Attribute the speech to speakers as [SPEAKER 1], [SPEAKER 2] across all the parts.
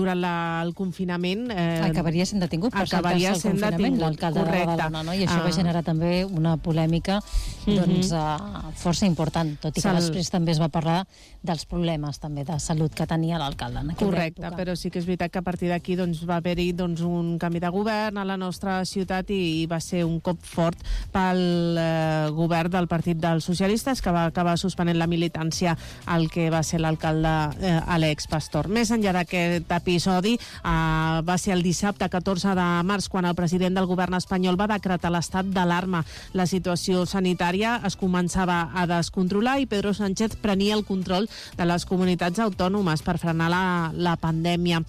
[SPEAKER 1] durant el confinament...
[SPEAKER 2] acabaria sent detingut per
[SPEAKER 1] acabaria
[SPEAKER 2] saltar-se el confinament, l'alcalde de Badalona, no? I això va generar també una polèmica força important, tot i que després també es va parlar dels problemes també de salut que tenia l'alcalde en aquella època.
[SPEAKER 1] Però sí que és veritat que a partir d'aquí va haver-hi un canvi de govern a la nostra ciutat i va ser un cop fort pel govern del Partit dels Socialistes, que va acabar suspenent la militància al que va ser l'alcalde Àlex Pastor. Més enllà d'aquest episodi, va ser el dissabte 14 de març quan el president del govern espanyol va decretar l'estat d'alarma. La situació sanitària es començava a descontrolar i Pedro Sánchez prenia el control de les comunitats autònomes per frenar la pandèmia.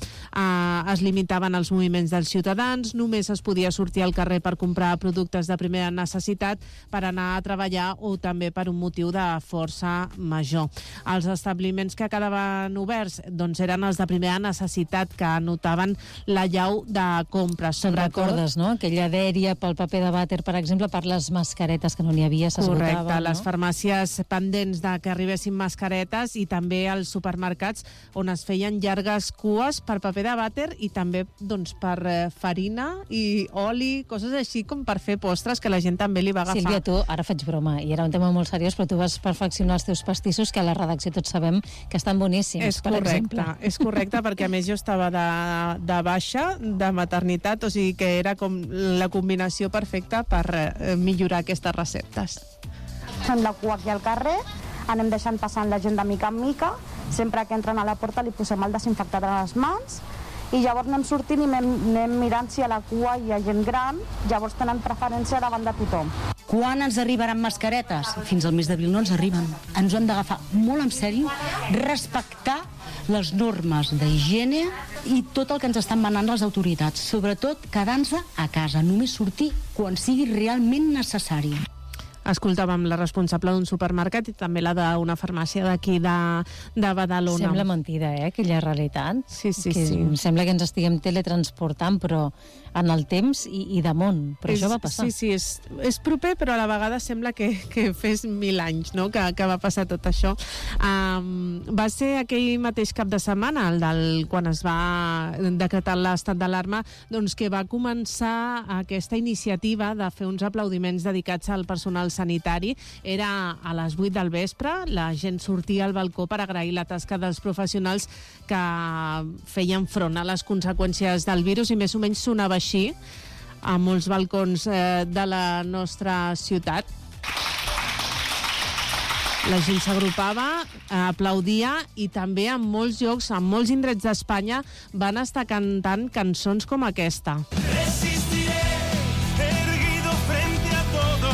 [SPEAKER 1] Es limitaven els moviments dels ciutadans, només es podia sortir al carrer per comprar productes de primera necessitat, per anar a treballar o també per un motiu de força major. Els establiments que quedaven oberts eren els de primera necessitat, que notaven la llau de compres.
[SPEAKER 2] Te'n recordes, no? Aquella dèria pel paper de vàter, per exemple, per les mascaretes, que no n'hi havia, s'esgotaven.
[SPEAKER 1] Correcte, les farmàcies pendents de que arribessin mascaretes i també als supermercats on es feien llargues cues per paper de vàter i també per farina i oli, coses així com per fer postres, que la gent també li va agafar.
[SPEAKER 2] Sílvia, tu, ara faig broma, i era un tema molt seriós, però tu vas perfeccionar els teus pastissos, que a la redacció tots sabem que estan boníssims, per exemple.
[SPEAKER 1] És correcte, perquè a més jo estava de baixa, de maternitat, o sigui que era com la combinació perfecta per millorar aquestes receptes.
[SPEAKER 3] Fem la cua aquí al carrer, anem deixant passant la gent de mica en mica, sempre que entren a la porta li posem el desinfectant a les mans i llavors anem sortint i anem mirant si a la cua hi ha gent gran, llavors tenen preferència davant de tothom.
[SPEAKER 4] Quan ens arribaran mascaretes? Fins al mes d'abril no ens arriben. Ens ho hem d'agafar molt en sèrio, respectar les normes d'higiene i tot el que ens estan manant les autoritats, sobretot quedar-nos a casa, només sortir quan sigui realment necessari.
[SPEAKER 1] Escoltàvem la responsable d'un supermercat i també la d'una farmàcia d'aquí de Badalona.
[SPEAKER 2] Sembla mentida, aquella realitat.
[SPEAKER 1] Sí.
[SPEAKER 2] Sembla que ens estiguem teletransportant, però en el temps i damunt. Però això va passar.
[SPEAKER 1] Sí, és proper, però a la vegada sembla que fes 1000 anys, no?, que va passar tot això. Va ser aquell mateix cap de setmana, quan es va decretar l'estat d'alarma, que va començar aquesta iniciativa de fer uns aplaudiments dedicats al personal sanitari. Era a les 8 del vespre, la gent sortia al balcó per agrair la tasca dels professionals que feien front a les conseqüències del virus, i més o menys sonava així a molts balcons de la nostra ciutat. La gent s'agrupava, aplaudia, i també en molts llocs, en molts indrets d'Espanya, van estar cantant cançons com aquesta.
[SPEAKER 5] Resistiré, erguido frente a todo,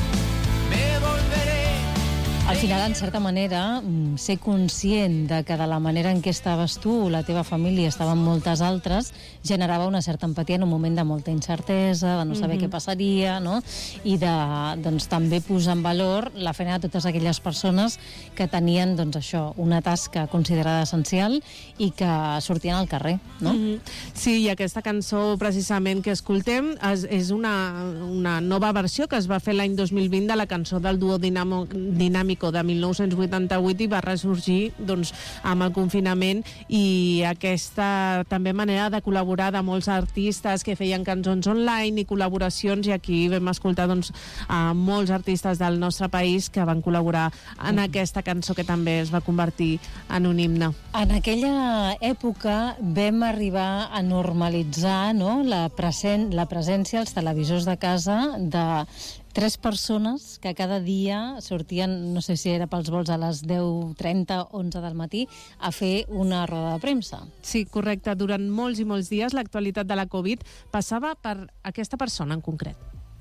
[SPEAKER 5] me volveré.
[SPEAKER 2] Al final, en certa manera, ser conscient de que de la manera en què estaves tu, la teva família, estaven moltes altres, generava una certa empatia en un moment de molta incertesa, de no saber què passaria, no? I de, també posar en valor la feina de totes aquelles persones que tenien, això, una tasca considerada essencial i que sortien al carrer, no?
[SPEAKER 1] Sí, i aquesta cançó, precisament, que escoltem, és una nova versió que es va fer l'any 2020 de la cançó del duo Dinàmico de 1988, i va ressorgir amb el confinament, i aquesta també manera de col·laborar de molts artistes que feien cançons online i col·laboracions, i aquí vam escoltar molts artistes del nostre país que van col·laborar en aquesta cançó, que també es va convertir en un himne.
[SPEAKER 2] En aquella època vam arribar a normalitzar, no?, la presència als televisors de casa de 3 persones que cada dia sortien, no sé si era pels vols a les 10:30, 11 del matí, a fer una roda de premsa.
[SPEAKER 1] Sí, correcte. Durant molts i molts dies l'actualitat de la Covid passava per aquesta persona en concret.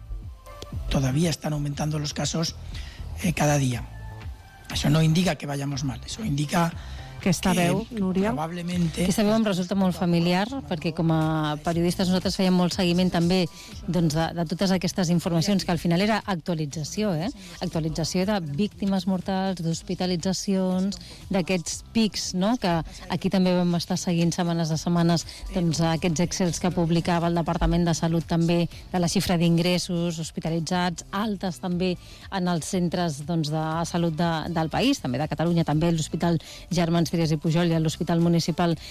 [SPEAKER 6] Todavía están aumentando los casos cada día. Eso no indica que vayamos mal, eso indica
[SPEAKER 1] Aquesta veu, Núria?
[SPEAKER 6] Probablement.
[SPEAKER 2] Aquesta veu em resulta molt familiar, perquè com a periodistes nosaltres fèiem molt seguiment també de totes aquestes informacions, que al final era actualització, actualització de víctimes mortals, d'hospitalitzacions, d'aquests pics, no?, que aquí també vam estar seguint setmanes de setmanes, aquests excels que publicava el Departament de Salut també, de la xifra d'ingressos, hospitalitzats, altes també en els centres de salut del país, també de Catalunya, també l'Hospital Germans Trias i Pujol i a l'Hospital Municipal